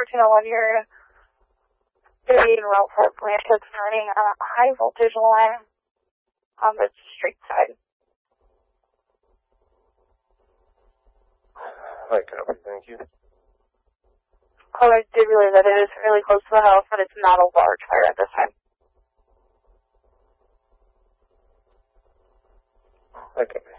let you know when you're in Route 4 plant is running a high voltage line on the street side. Hi, copy. Thank you. Oh, I did realize that it is really close to the house, but it's not a large fire at this time. Hi, copy.